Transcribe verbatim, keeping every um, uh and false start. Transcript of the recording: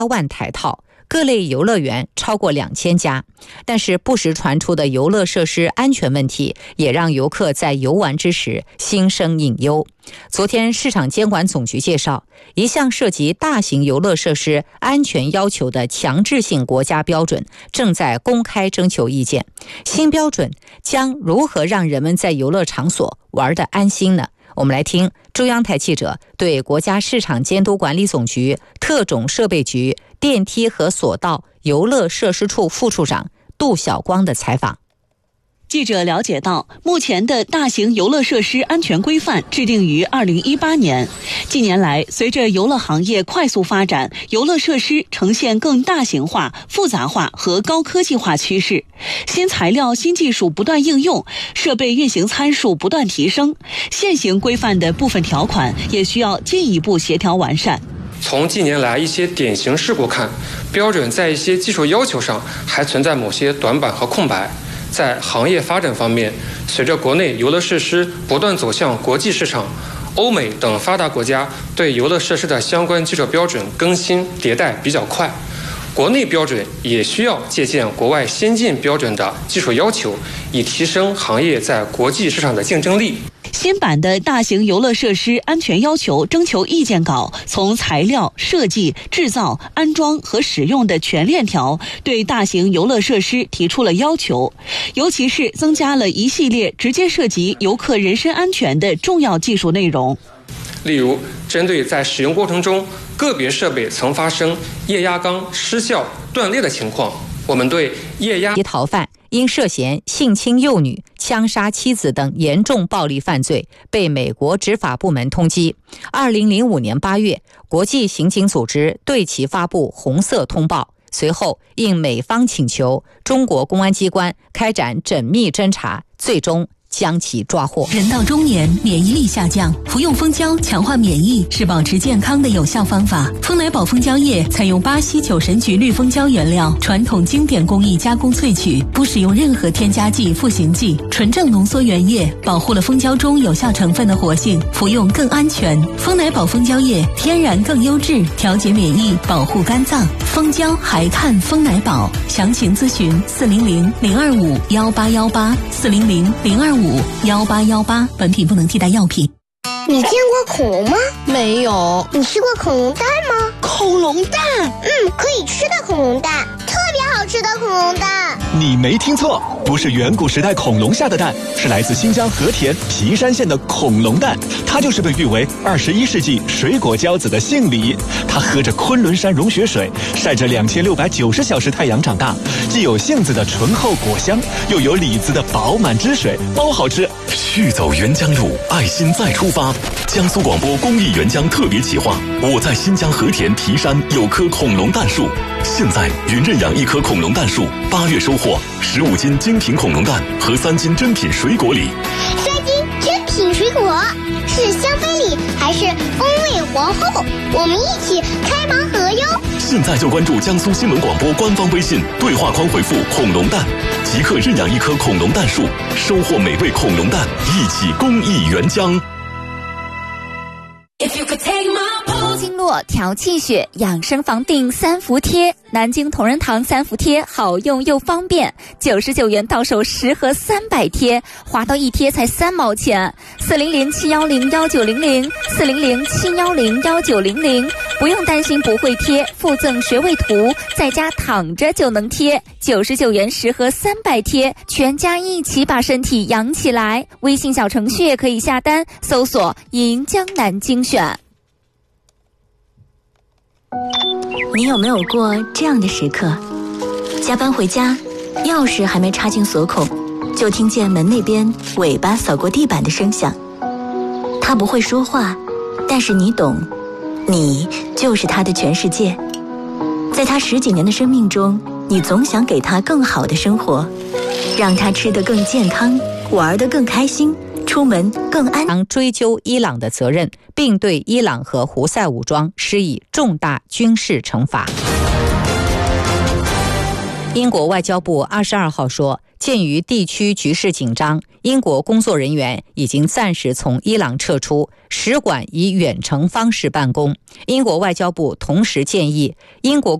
万台套，各类游乐园超过两千家。但是不时传出的游乐设施安全问题，也让游客在游玩之时心生隐忧。昨天市场监管总局介绍，一项涉及大型游乐设施安全要求的强制性国家标准正在公开征求意见。新标准将如何让人们在游乐场所玩得安心呢？我们来听中央台记者对国家市场监督管理总局特种设备局电梯和索道游乐设施处副处长杜晓光的采访。 记者了解到，目前的大型游乐设施安全规范制定于二零一八年。近年来，随着游乐行业快速发展，游乐设施呈现更大型化、复杂化和高科技化趋势。新材料、新技术不断应用，设备运行参数不断提升，现行规范的部分条款也需要进一步协调完善。 从近年来一些典型事故看，标准在一些技术要求上还存在某些短板和空白。在行业发展方面，随着国内游乐设施不断走向国际市场，欧美等发达国家对游乐设施的相关技术标准更新迭代比较快，国内标准也需要借鉴国外先进标准的技术要求，以提升行业在国际市场的竞争力。 新版的大型游乐设施安全要求征求意见稿从材料、设计、制造、安装和使用的全链条对大型游乐设施提出了要求，尤其是增加了一系列直接涉及游客人身安全的重要技术内容。 例如，针对在使用过程中个别设备曾发生液压缸失效、断裂的情况，我们对液压逃犯因涉嫌性侵幼女、枪杀妻子等严重暴力犯罪，被美国执法部门通缉。二零零五年八月，国际刑警组织对其发布红色通报。随后，应美方请求，中国公安机关开展缜密侦查，最终将其抓获。 人到中年，免疫力下降，服用蜂胶强化免疫是保持健康的有效方法。丰乃宝蜂胶液采用巴西酒神菊绿蜂胶原料，传统经典工艺加工萃取，不使用任何添加剂、赋形剂，纯正浓缩原液，保护了蜂胶中有效成分的活性，服用更安全。丰乃宝蜂胶液天然更优质，调节免疫，保护肝脏。蜂胶还看丰乃宝，详情咨询四零零零二五幺八幺八四零零零二五幺八幺八，本品不能替代药品。 你见过恐龙吗？ 没有。 你吃过恐龙蛋吗？ 恐龙蛋？ 嗯，可以吃的恐龙蛋，特别好吃的恐龙蛋。 你没听错，不是远古时代恐龙下的蛋，是来自新疆和田皮山县的恐龙蛋。它就是被誉为二十一世纪水果骄子的杏梨。它喝着昆仑山融雪水，晒着两千六百九十小时太阳长大，既有杏子的醇厚果香，又有李子的饱满汁水，包好吃。 续走沅江路，爱心再出发。江苏广播公益沅江特别企划，我在新疆和田皮山有棵恐龙蛋树，现在云认养一棵恐龙蛋树，八月收获十五斤精品恐龙蛋和三斤珍品水果礼。 三斤珍品水果是香妃礼还是风味皇后？我们一起开盲盒哟！ 现在就关注江苏新闻广播官方微信，对话框回复恐龙蛋，即刻认养一棵恐龙蛋树，收获美味恐龙蛋，一起公益沅江。 经络调气血，养生防病三伏贴。南京同仁堂三伏贴好用又方便，九十九元到手十盒三百贴，划到一贴才三毛钱。四零零七幺零幺九零零，四零零七幺零幺九零零，不用担心不会贴，附赠穴位图，在家躺着就能贴。九十九元十盒三百贴，全家一起把身体养起来。微信小程序也可以下单，搜索“银江南精选”。 你有没有过这样的时刻？加班回家，钥匙还没插进锁孔，就听见门那边尾巴扫过地板的声响。他不会说话，但是你懂，你就是他的全世界。在他十几年的生命中，你总想给他更好的生活，让他吃得更健康，玩得更开心，出门更安。 追究伊朗的责任，并对伊朗和胡塞武装施以重大军事惩罚。 英国外交部二十二号说，鉴于地区局势紧张，英国工作人员已经暂时从伊朗撤出，使馆以远程方式办公。英国外交部同时建议英国